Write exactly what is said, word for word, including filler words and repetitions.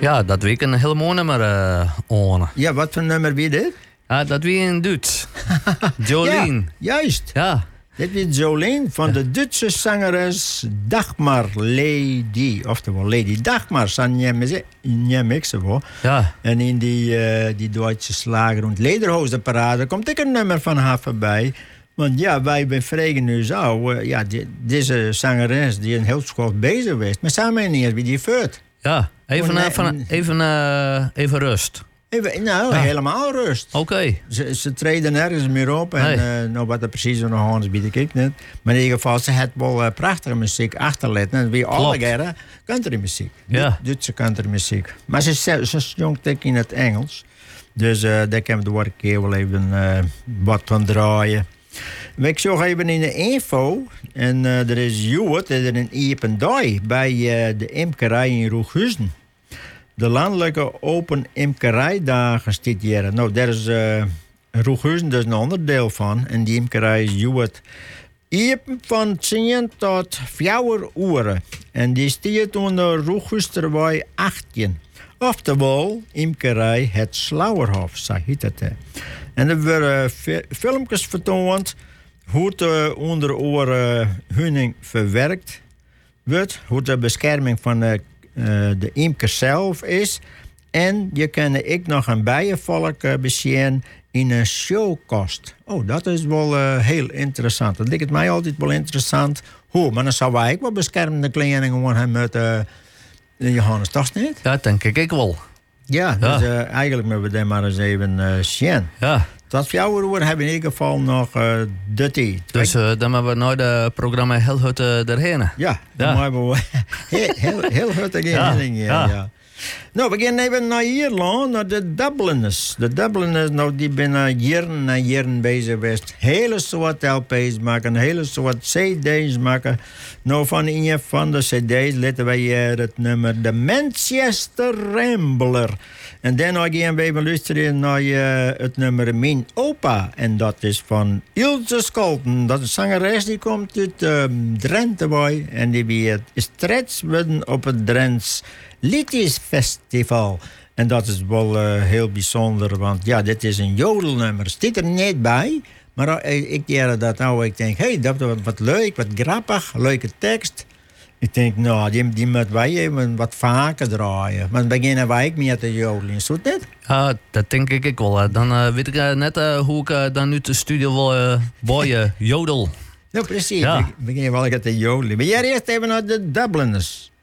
Ja, dat week een heel mooi nummer uh, on. Ja, wat voor nummer wie dit? Ja, dat wie in Duits. Jolien. Ja, juist. Ja. Dit is Jolien van de Duitse zangeres Dagmar Lady. Oftewel Lady Dagmar, san Njemikse voor. Ja. En in die, uh, die Duitse slager- en lederhozenparade komt ik een nummer van haar voorbij. Want ja, wij bij Vregen nu zo. Uh, ja, die, deze zangeres die een heel school bezig was. Maar samen niet eens wie die veurt. Ja, even, oh, uh, van, even, uh, even rust. Even, nou, ja. helemaal rust. Oké. Okay. Ze, ze treden nergens meer op. En nee. uh, nou, wat er precies nog aan is, weet ik niet. Maar in ieder geval, ze had wel uh, prachtige muziek achterlaten. En wie alle keren countrymuziek. Ja. Duitse countrymuziek. Maar ze, ze, ze zongt ook in het Engels. Dus uh, daar kunnen we de vorige keer wel even uh, wat van draaien. Ik zag even in de info. En uh, er is Juwet, er is een Iependai bij uh, de imkerij in Roeghuizen. De landelijke open imkerijdagen dit jaar. Nou, daar is uh, Roeghuizen dus een onderdeel van. En die imkerij is Juwet. Iepen van tien tot vier uur. En die stiert onder Roeghuisterweg achttien. Oftewel, imkerij het Slauerhof, zeg je het. En er worden uh, filmpjes vertoond hoe het uh, onder oren uh, hunning verwerkt wordt. Hoe de bescherming van uh, uh, de imker zelf is. En je kan ik nog een bijenvolk uh, bezien in een showkost. Oh, dat is wel uh, heel interessant. Dat lijkt het mij altijd wel interessant. Hoe? Maar dan zou wij ook wel beschermende kleding gewoon hebben met uh, Johannes, toch niet? Ja, denk ik ik wel. Ja, ja. Dus uh, eigenlijk moeten we daar maar eens even uh, zien. Ja. Tot vier uur hebben we in ieder geval nog uh, de tijd. Dus uh, dan hebben we nou het programma heel goed uh, erheen. Ja, dan ja. hebben we heel, heel, heel goed erheen. Ja. Ja. Ja. Nou, we gaan even naar Ierland, naar de Dubliners. De Dubliners, nou, die zijn jaren en jaren bezig geweest. Hele soort L P's maken, een hele soort C D's maken. Nou, van een van de C D's letten wij hier het nummer de Manchester Rambler. En dan gaan we even luisteren naar uh, het nummer Mijn Opa. En dat is van Ilse Scholten. Dat is een zangeres die komt uit uh, Drenthe bij. En die weer stretch worden op het Drents Liedjesfestival. En dat is wel uh, heel bijzonder, want ja, dit is een jodelnummer. Het zit er niet bij, maar uh, ik deed dat nou. Ik denk, hé, hey, dat is wat leuk, wat grappig, leuke tekst. Ik denk, nou, die, die moeten wij even wat vaker draaien. Want beginnen wij ook meer te jodelen, is dat niet? Ja, dat denk ik ook wel. Dan uh, weet ik uh, net uh, hoe ik uh, dan nu de studio wil uh, boyen, jodel. Nou, precies. Ja. We beginnen wel te jodelen. Maar jij eerst even naar de Dubliners.